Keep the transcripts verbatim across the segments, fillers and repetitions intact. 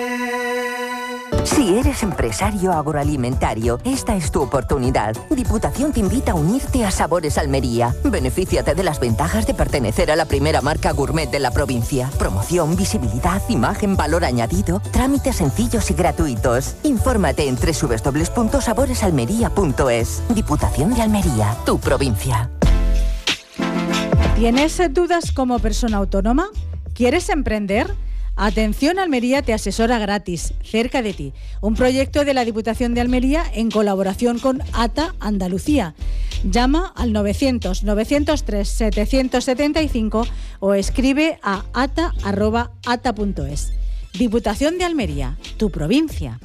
Si eres empresario agroalimentario, esta es tu oportunidad. Diputación te invita a unirte a Sabores Almería. Benefíciate de las ventajas de pertenecer a la primera marca gourmet de la provincia. Promoción, visibilidad, imagen, valor añadido, trámites sencillos y gratuitos. Infórmate en doble u doble u doble u punto sabores almería punto es. Diputación de Almería, tu provincia. ¿Tienes dudas como persona autónoma? ¿Quieres emprender? Atención Almería te asesora gratis, cerca de ti. Un proyecto de la Diputación de Almería en colaboración con A T A Andalucía. Llama al novecientos, novecientos tres, setecientos setenta y cinco o escribe a ata arroba ata punto es. Diputación de Almería, tu provincia.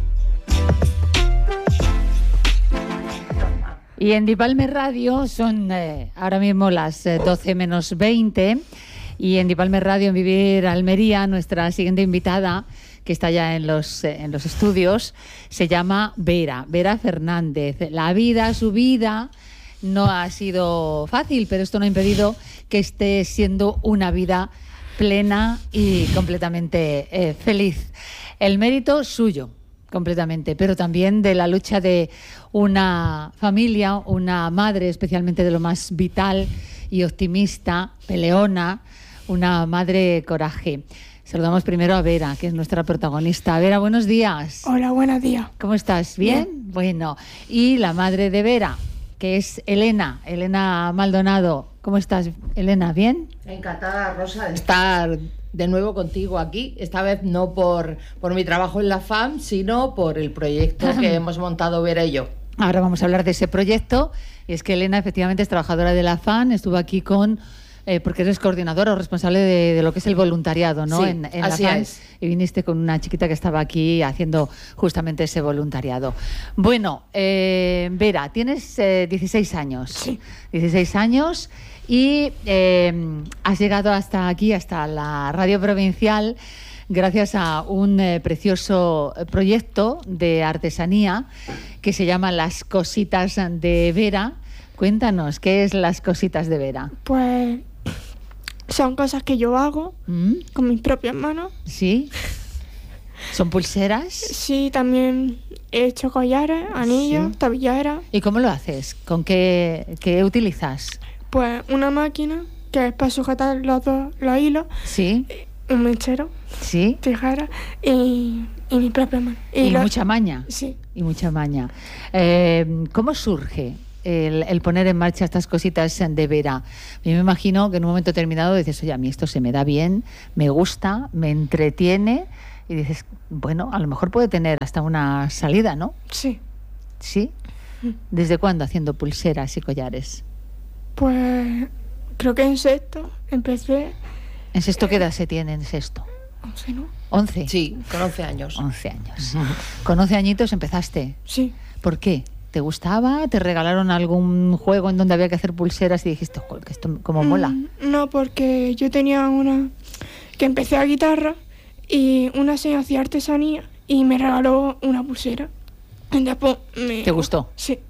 Y en Dipalme Radio son eh, ahora mismo las eh, doce menos veinte. Y en Dipalme Radio, en Vivir Almería, nuestra siguiente invitada, que está ya en los, eh, en los estudios, se llama Vera, Vera Fernández. La vida, su vida, no ha sido fácil, pero esto no ha impedido que esté siendo una vida plena y completamente eh, feliz. El mérito suyo, completamente, pero también de la lucha de una familia, una madre especialmente de lo más vital y optimista, peleona, una madre coraje. Saludamos primero a Vera, que es nuestra protagonista. Vera, buenos días. Hola, buenos días. ¿Cómo estás? ¿Bien? Bien. Bueno, y la madre de Vera, que es Elena, Elena Maldonado. ¿Cómo estás, Elena? ¿Bien? Encantada, Rosa, de estar de nuevo contigo aquí. Esta vez no por, por mi trabajo en la F A M, sino por el proyecto que hemos montado Vera y yo. Ahora vamos a hablar de ese proyecto. Y es que Elena efectivamente es trabajadora de la F A M, estuvo aquí con... Eh, porque eres coordinadora o responsable de, de lo que es el voluntariado, ¿no? Sí, en, en así la F A M, es. Y viniste con una chiquita que estaba aquí haciendo justamente ese voluntariado. Bueno, eh, Vera, tienes eh, dieciséis años. Sí. dieciséis años y eh, has llegado hasta aquí, hasta la radio provincial, gracias a un eh, precioso proyecto de artesanía que se llama Las Cositas de Vera. Cuéntanos, ¿qué es Las Cositas de Vera? Pues son cosas que yo hago ¿Mm? con mis propias manos. ¿Sí? ¿Son pulseras? Sí, también he hecho collares, anillos, Sí. tobilleras. ¿Y cómo lo haces? ¿Con qué, qué utilizas? Pues una máquina que es para sujetar los dos los hilos, ¿Sí? un mechero, ¿Sí? tijeras y, y mis propias manos. Y, lo- mucha maña. Sí. Y mucha maña. Eh, ¿Cómo surge el, el poner en marcha estas cositas de Vera? Yo me imagino que en un momento determinado dices, oye, a mí esto se me da bien, me gusta, me entretiene, y dices, bueno, a lo mejor puede tener hasta una salida, ¿no? Sí. ¿Sí? ¿Desde cuándo haciendo pulseras y collares? Pues creo que en sexto empecé. ¿En sexto qué edad se tiene en sexto? once, ¿no? ¿once? Sí, con once años. once años. Con once añitos empezaste. Sí. ¿Por qué? ¿Te gustaba? ¿Te regalaron algún juego en donde había que hacer pulseras y dijiste, joder, que esto como mola? Mm, No, porque yo tenía una que empecé a guitarra y una señora hacía artesanía y me regaló una pulsera. Y después me... ¿Te gustó? Sí.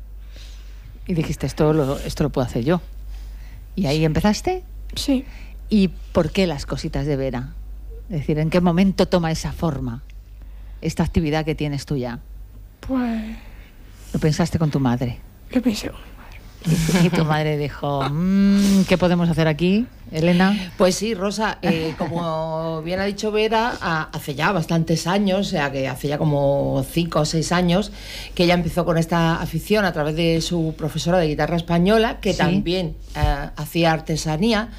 Y dijiste, esto lo, esto lo puedo hacer yo. ¿Y ahí empezaste? Sí. ¿Y por qué Las Cositas de Vera? Es decir, ¿en qué momento toma esa forma esta actividad que tienes tú ya? Pues ¿Lo pensaste con tu madre? lo pensé. Y, y tu madre dijo, mmm, ¿qué podemos hacer aquí, Elena? Pues sí, Rosa, eh, como bien ha dicho Vera, a- hace ya bastantes años, o sea que hace ya como cinco o seis años, que ella empezó con esta afición a través de su profesora de guitarra española, que Sí. también eh, hacía artesanía.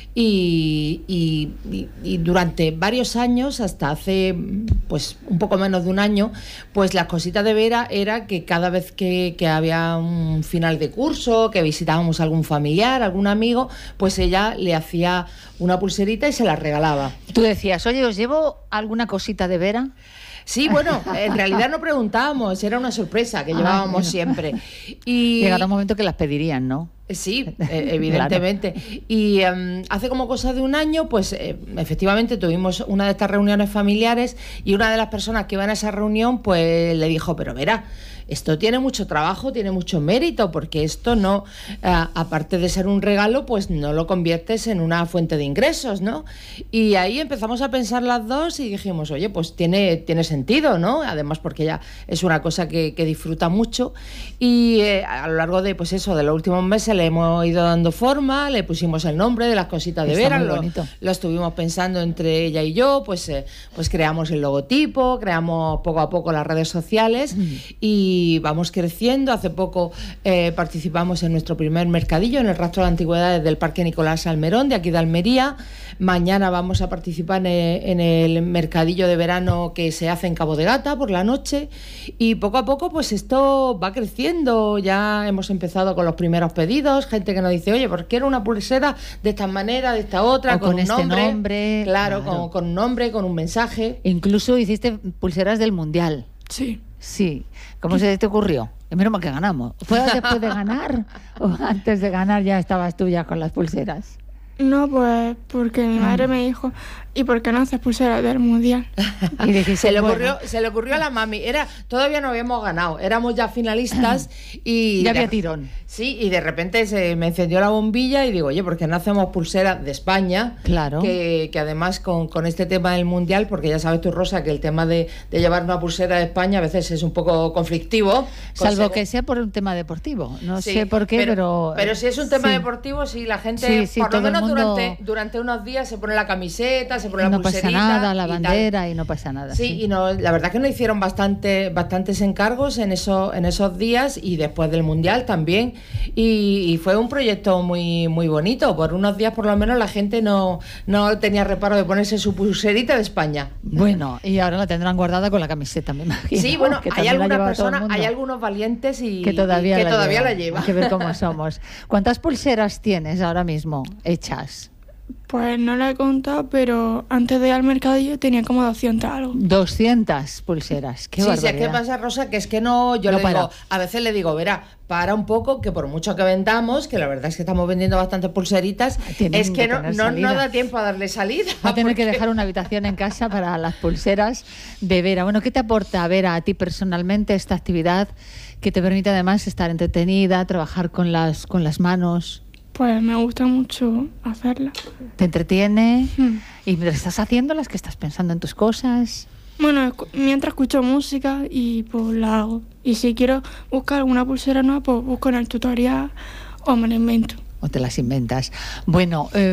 Y, y- y- y durante varios años, hasta hace pues un poco menos de un año, pues Las Cositas de Vera era que cada vez que, que había un final de curso, que visitábamos a algún familiar, algún amigo, pues ella le hacía una pulserita y se la regalaba. Tú decías, oye, ¿os llevo alguna cosita de Vera? Sí, bueno, en realidad no preguntábamos, era una sorpresa que llevábamos ah, bueno. siempre. Y llegará un momento que las pedirían, ¿no? Sí, eh, evidentemente. Claro. Y um, hace como cosa de un año, pues eh, efectivamente tuvimos una de estas reuniones familiares y una de las personas que iban a esa reunión, pues le dijo, pero verá, esto tiene mucho trabajo, tiene mucho mérito, porque esto no, eh, aparte de ser un regalo, pues no lo conviertes en una fuente de ingresos, ¿no? Y ahí empezamos a pensar las dos y dijimos, oye, pues tiene, tiene sentido, ¿no? Además porque ella es una cosa que, que disfruta mucho y eh, a lo largo de, pues eso, de los últimos meses le hemos ido dando forma, le pusimos el nombre de las cositas de Vera, lo, lo estuvimos pensando entre ella y yo, pues, eh, pues creamos el logotipo, creamos poco a poco las redes sociales mm. y y vamos creciendo. Hace poco eh, participamos en nuestro primer mercadillo en el Rastro de Antigüedades del Parque Nicolás Salmerón de aquí de Almería. Mañana vamos a participar en, en el mercadillo de verano que se hace en Cabo de Gata por la noche y poco a poco pues esto va creciendo. Ya hemos empezado con los primeros pedidos, gente que nos dice, oye, ¿por qué era una pulsera de esta manera, de esta otra, o con, con un este nombre? nombre Claro, claro. Con, con un nombre, con un mensaje. Incluso hiciste pulseras del Mundial. Sí. Sí. ¿Cómo se te ocurrió? Menos mal que ganamos. ¿Fue después de ganar o antes de ganar ya estabas tú ya con las pulseras? No, pues porque mi madre ah. me dijo, ¿y por qué no haces pulseras del Mundial? Y dijiste, se, le bueno. ocurrió, se le ocurrió a la mami. Era, todavía no habíamos ganado, éramos ya finalistas y... Ya había de, tirón. Sí, y de repente se me encendió la bombilla y digo, oye, ¿por qué no hacemos pulseras de España? Claro. Que, que además con, con este tema del Mundial, porque ya sabes tú, Rosa, que el tema de, de llevar una pulsera de España a veces es un poco conflictivo. Salvo con... que sea por un tema deportivo. No sí, sé por qué, pero... Pero, pero si es un tema sí. deportivo, sí, la gente, sí, sí, por lo menos mundo... durante, durante unos días se pone la camiseta, se pone y la no pulserita. No pasa nada, la y bandera tal. y no pasa nada. Sí, sí. y no, la verdad que nos hicieron bastante, bastantes encargos en, eso, en esos días y después del Mundial también. Y, y fue un proyecto muy, muy bonito. Por unos días por lo menos la gente no, no tenía reparo de ponerse su pulserita de España. Bueno, y ahora la tendrán guardada con la camiseta, me imagino. Sí, bueno, que hay algunas personas, hay algunos valientes y que todavía, y que la, todavía llevan. la llevan. Hay que ver cómo somos. ¿Cuántas pulseras tienes ahora mismo hechas? Pues no la he contado, pero antes de ir al mercadillo tenía como doscientas algo. doscientas pulseras, qué sí, barbaridad. Sí, ¿qué pasa, Rosa? Que es que no, yo no le para. digo, a veces le digo, verá, para un poco, que por mucho que vendamos, que la verdad es que estamos vendiendo bastantes pulseritas, Tienen es que, que no, no, no da tiempo a darle salida. Va a tener porque... que dejar una habitación en casa para las pulseras de Vera. Bueno, ¿qué te aporta, Vera, a ti personalmente esta actividad que te permite además estar entretenida, trabajar con las, con las manos? Pues me gusta mucho hacerla. ¿Te entretiene? Mm. ¿Y mientras estás haciéndolas, que estás pensando en tus cosas? Bueno, mientras escucho música y pues la hago. Y si quiero buscar alguna pulsera nueva, pues busco en el tutorial o me la invento. O te las inventas. Bueno, eh,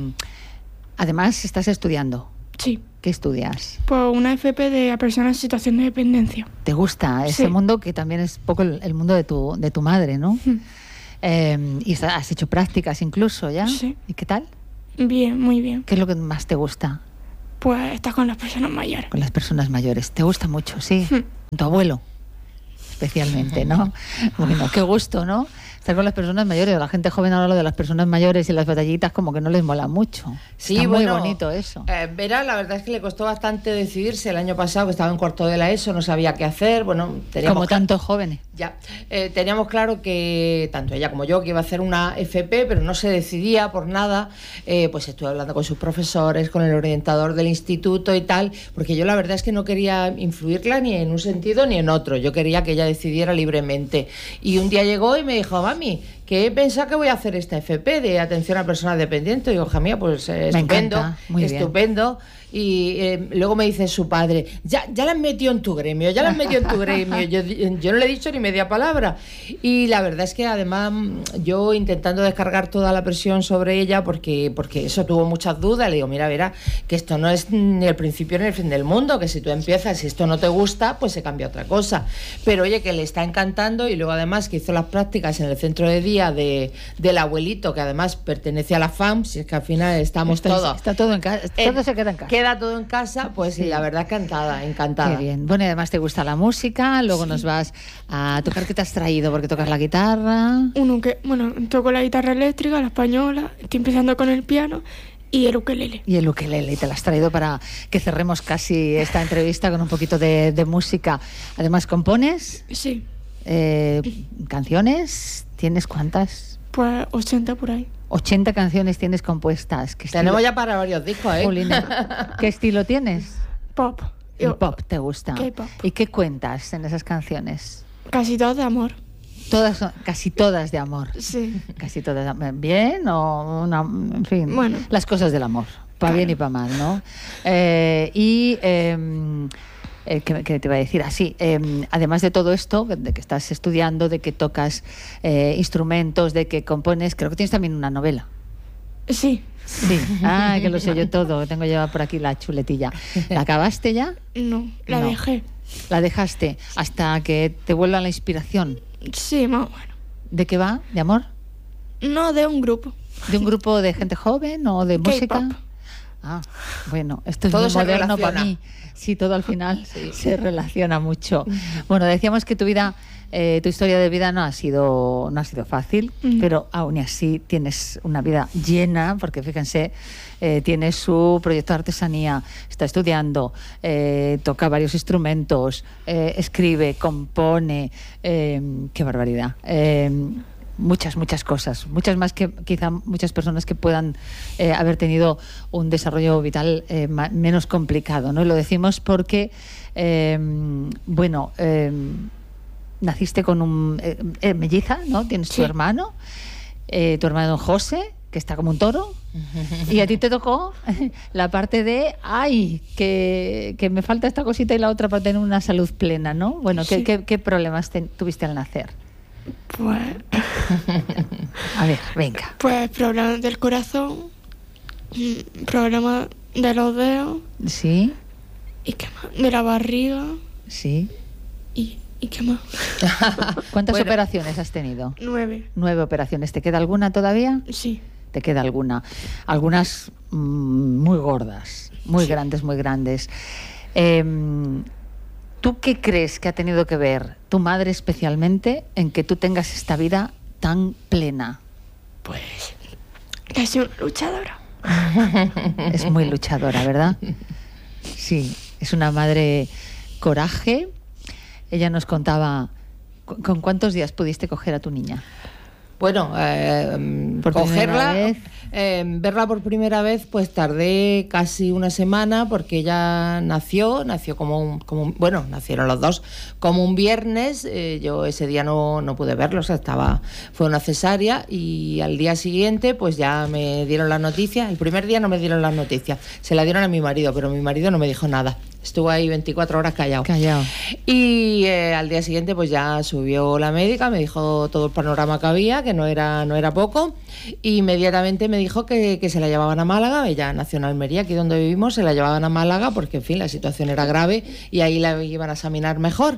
además estás estudiando. Sí. ¿Qué estudias? Pues una F P de personas en situación de dependencia. ¿Te gusta ese sí. mundo que también es poco el, el mundo de tu, de tu madre, ¿no? Mm. Eh, y has hecho prácticas incluso, ¿ya? Sí. ¿Y qué tal? Bien, muy bien. ¿Qué es lo que más te gusta? Pues estar con las personas mayores. Con las personas mayores. ¿Te gusta mucho? Sí. Mm. Tu abuelo, especialmente, ¿no? Bueno, qué gusto, ¿no? Estar con las personas mayores. La gente joven ahora lo de las personas mayores y las batallitas como que no les mola mucho. Sí, Está bueno, muy bonito eso. Eh, Vera, la verdad es que le costó bastante decidirse. El año pasado, que estaba en cuarto de la ESO, no sabía qué hacer. Bueno, teníamos como tantos jóvenes. Ya, eh, teníamos claro que tanto ella como yo que iba a hacer una F P, pero no se decidía por nada. Eh, pues estuve hablando con sus profesores, con el orientador del instituto y tal, porque yo la verdad es que no quería influirla ni en un sentido ni en otro. Yo quería que ella decidiera libremente. Y un día llegó y me dijo, mami, que he pensado que voy a hacer esta F P de atención a personas dependientes. Y digo, hija mía, pues eh, estupendo, muy estupendo. Bien. Y eh, luego me dice su padre, ya, ya la has metido en tu gremio, ya la has metido en tu gremio. Yo, yo no le he dicho ni media palabra. Y la verdad es que además yo intentando descargar toda la presión sobre ella, porque, porque eso tuvo muchas dudas, le digo, mira, Vera, que esto no es ni el principio ni el fin del mundo, que si tú empiezas y esto no te gusta, pues se cambia otra cosa. Pero oye, que le está encantando, y luego además que hizo las prácticas en el centro de día de, del abuelito, que además pertenece a la F A M, si es que al final estamos está, todos... Está todo en casa, todo se queda en casa. Queda todo en casa, pues sí, la verdad encantada, encantada. Qué bien. Bueno, y además te gusta la música, luego sí. nos vas a tocar. ¿Qué te has traído? Porque tocas la guitarra. Uno que, bueno, toco la guitarra eléctrica, la española, estoy empezando con el piano y el ukelele. Y el ukelele, y te la has traído para que cerremos casi esta entrevista con un poquito de, de música. Además, ¿compones? Sí. Eh, ¿Canciones? ¿Tienes cuántas? Pues ochenta por ahí. ochenta canciones tienes compuestas. ¿Qué Tenemos estilo? ya para varios discos, ¿eh? Jolina, ¿qué estilo tienes? Pop. El Yo- pop te gusta. K-pop. ¿Y qué cuentas en esas canciones? Casi todo de amor. Todas son, casi todas de amor. Sí. Casi todas de amor. Bien o una, en fin, Bueno. las cosas del amor, para Claro. bien y para mal, ¿no? Eh, y eh, eh, ¿qué, qué te iba a decir? Así, eh, además de todo esto, de que estás estudiando, de que tocas eh, instrumentos, de que compones, creo que tienes también una novela. Sí. Sí, ah, que lo sé yo todo, tengo ya por aquí la chuletilla. ¿La acabaste ya? No, la No. dejé. ¿La dejaste hasta que te vuelva la inspiración? Sí, más o menos. ¿De qué va? ¿De amor? No, de un grupo. ¿De un grupo de gente joven o de música? K-pop. Ah, bueno, esto es Todo muy se moderno para relaciona. mí. Sí, todo al final se relaciona mucho. Bueno, decíamos que tu vida, eh, tu historia de vida no ha sido, no ha sido fácil, Mm. pero aún así tienes una vida llena, porque fíjense, eh, tiene su proyecto de artesanía, está estudiando, eh, toca varios instrumentos, eh, escribe, compone, eh, qué barbaridad. Eh, muchas, muchas cosas, muchas más que quizá muchas personas que puedan eh, haber tenido un desarrollo vital eh, ma- menos complicado, ¿no? Y lo decimos porque, eh, bueno, eh, naciste con un eh, eh, melliza, ¿no? Tienes tu Sí. hermano, eh, tu hermano José, que está como un toro, y a ti te tocó la parte de, ay, que, que me falta esta cosita y la otra para tener una salud plena, ¿no? Bueno, ¿qué, Sí. qué, qué problemas ten- tuviste al nacer? Pues, A ver, venga. pues problemas del corazón, mm, problemas de los dedos Sí, y qué más, de la barriga sí. y, y qué más. ¿Cuántas Bueno. operaciones has tenido? Nueve. Nueve operaciones. ¿Te queda alguna todavía? Sí. Te queda alguna. Algunas mm, muy gordas, muy Sí. grandes, muy grandes. Em, ¿Tú qué crees que ha tenido que ver tu madre especialmente en que tú tengas esta vida tan plena? Pues que soy una luchadora. Es muy luchadora, ¿verdad? Sí, es una madre coraje. Ella nos contaba, ¿con con cuántos días pudiste coger a tu niña? Bueno, eh, Por primera cogerla, vez. eh, verla por primera vez, pues tardé casi una semana porque ella nació, nació como un, como un- bueno, nacieron los dos como un viernes. eh, yo ese día no, no pude verlo, o sea, estaba, fue una cesárea y al día siguiente, pues ya me dieron las noticias. El primer día no me dieron las noticias, se la dieron a mi marido, pero mi marido no me dijo nada. Estuvo ahí veinticuatro horas callado. Callao. Y eh, al día siguiente pues ya subió la médica, me dijo todo el panorama que había, que no era, no era poco, y inmediatamente me dijo que, que se la llevaban a Málaga. Ella nació en Almería, aquí donde vivimos, se la llevaban a Málaga porque en fin la situación era grave y ahí la iban a examinar mejor.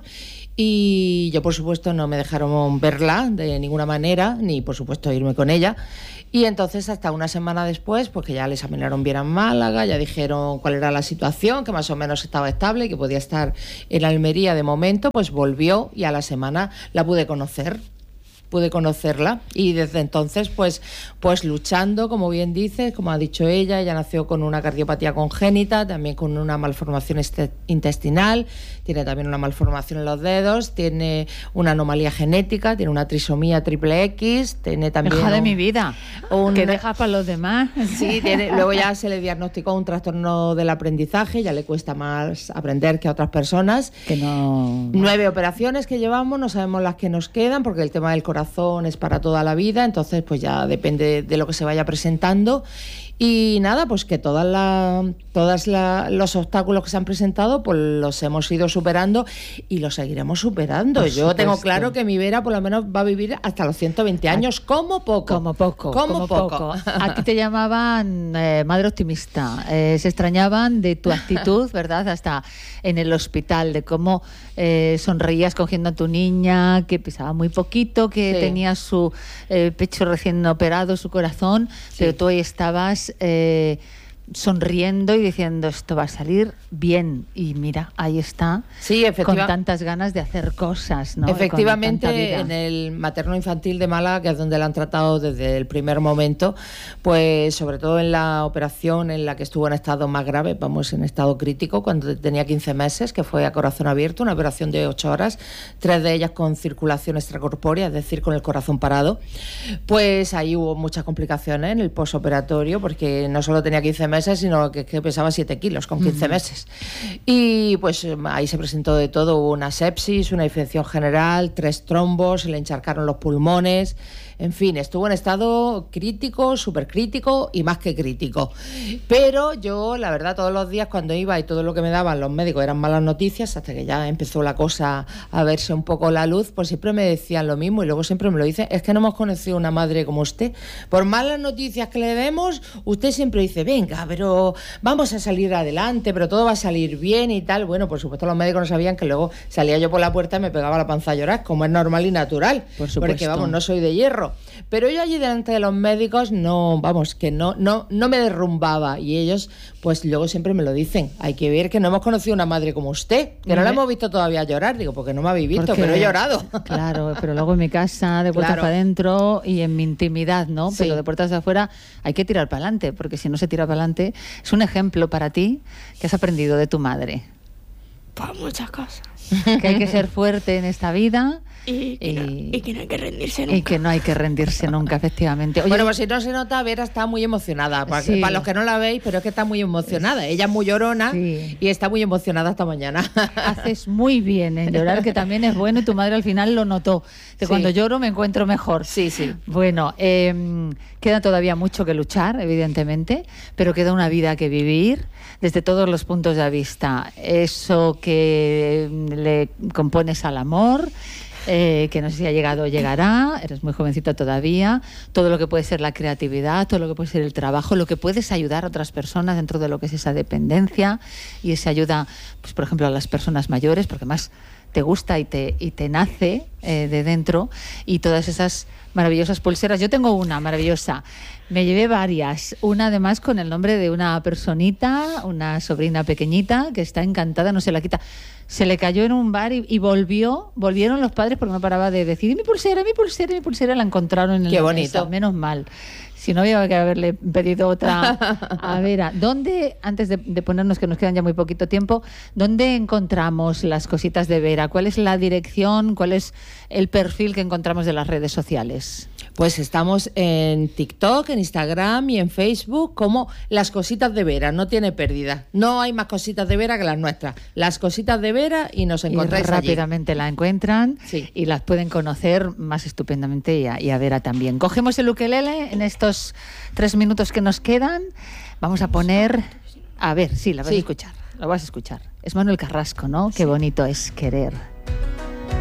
Y yo por supuesto no me dejaron verla de ninguna manera, ni por supuesto irme con ella. Y entonces hasta una semana después, pues que ya le examinaron bien en Málaga, ya dijeron cuál era la situación, que más o menos estaba estable, que podía estar en Almería de momento, pues volvió y a la semana la pude conocer. pude conocerla y desde entonces pues pues luchando, como bien dices, como ha dicho ella, ella nació con una cardiopatía congénita, también con una malformación este- intestinal, tiene también una malformación en los dedos, tiene una anomalía genética, tiene una trisomía triple X, tiene también Hija de un- mi vida. un- Que deja para los demás. Sí, tiene, luego ya se le diagnosticó un trastorno del aprendizaje, ya le cuesta más aprender que a otras personas. Que no. Nueve operaciones que llevamos, no sabemos las que nos quedan porque el tema del corazón es para toda la vida, entonces pues ya depende de lo que se vaya presentando. Y nada, pues que todas la, todas la, los obstáculos que se han presentado pues los hemos ido superando y los seguiremos superando. Por Yo tengo supuesto. claro que mi Vera por lo menos va a vivir hasta los ciento veinte años, como poco. Como poco, Como, poco. A ti te llamaban eh, madre optimista. Eh, se extrañaban de tu actitud, ¿verdad? Hasta en el hospital, de cómo eh, sonreías cogiendo a tu niña, que pisaba muy poquito, que Sí. tenía su eh, pecho recién operado, su corazón, pero tú ahí estabas... eh, sonriendo y diciendo esto va a salir bien, y mira, ahí está, sí, con tantas ganas de hacer cosas, ¿no? Efectivamente, en el materno infantil de Málaga, que es donde la han tratado desde el primer momento, pues sobre todo en la operación en la que estuvo en estado más grave, vamos, en estado crítico, cuando tenía quince meses, que fue a corazón abierto, una operación de ocho horas, tres de ellas con circulación extracorpórea, es decir, con el corazón parado, pues ahí hubo muchas complicaciones en el posoperatorio, porque no solo tenía quince meses, sino que, que pesaba siete kilos con quince uh-huh. meses. Y pues ahí se presentó de todo, hubo una sepsis, una infección general, tres trombos, se le encharcaron los pulmones, en fin, estuvo en estado crítico, súper crítico y más que crítico. Pero yo, la verdad, todos los días cuando iba y todo lo que me daban los médicos eran malas noticias, hasta que ya empezó la cosa a verse un poco la luz, pues siempre me decían lo mismo, y luego siempre me lo dicen, es que no hemos conocido una madre como usted. Por malas noticias que le demos, usted siempre dice, venga, pero vamos a salir adelante, pero todo va a salir bien y tal. Bueno, por supuesto los médicos no sabían que luego salía yo por la puerta y me pegaba la panza a llorar, como es normal y natural, por supuesto. Porque vamos, no soy de hierro. Pero yo allí delante de los médicos no, vamos, que no, no, no me derrumbaba, y ellos pues luego siempre me lo dicen, hay que ver que no hemos conocido una madre como usted, que no la hemos visto todavía llorar, digo, porque no me habéis visto, porque, pero he llorado. Claro, pero luego en mi casa, de puertas claro. para adentro y en mi intimidad, ¿no? Sí. Pero de puertas de afuera hay que tirar para adelante, porque si no se tira para adelante, es un ejemplo para ti que has aprendido de tu madre. Pues muchas cosas. Que hay que ser fuerte en esta vida. Y que, y, no, y que no hay que rendirse nunca. Y que no hay que rendirse nunca, efectivamente. Oye, bueno, pues si no se nota, Vera está muy emocionada. Para, sí. para los que no la veis, pero es que está muy emocionada. Ella es muy llorona sí. y está muy emocionada esta mañana. Haces muy bien en llorar, que también es bueno, y tu madre al final lo notó. Que sí. cuando lloro me encuentro mejor. Sí, sí. Bueno, eh, queda todavía mucho que luchar, evidentemente, pero queda una vida que vivir desde todos los puntos de vista. Eso que le compones al amor, Eh, que no sé si ha llegado o llegará, eres muy jovencita todavía, todo lo que puede ser la creatividad, todo lo que puede ser el trabajo, lo que puedes ayudar a otras personas dentro de lo que es esa dependencia y esa ayuda, pues por ejemplo a las personas mayores, porque más te gusta y te, y te nace eh, de dentro, y todas esas maravillosas pulseras. Yo tengo una maravillosa, me llevé varias, una además con el nombre de una personita, una sobrina pequeñita que está encantada, no se la quita. Se le cayó en un bar y, y volvió, volvieron los padres porque no paraba de decir, y mi pulsera, mi pulsera, mi pulsera, la encontraron en el Qué bonito. Mesa, menos mal. Si no, había que haberle pedido otra. A ver, ¿dónde, antes de, de ponernos, que nos quedan ya muy poquito tiempo, dónde encontramos las cositas de Vera? ¿Cuál es la dirección? ¿Cuál es el perfil que encontramos de las redes sociales? Pues estamos en TikTok, en Instagram y en Facebook como Las Cositas de Vera, no tiene pérdida. No hay más cositas de Vera que las nuestras. Las Cositas de Vera y nos encontráis y rápidamente allí. La encuentran sí. y las pueden conocer más estupendamente, y a, y a Vera también. Cogemos el ukelele en estos tres minutos que nos quedan. Vamos a poner... A ver, sí, la vas sí. a escuchar. Lo vas a escuchar. Es Manuel Carrasco, ¿no? Sí. Qué bonito es querer.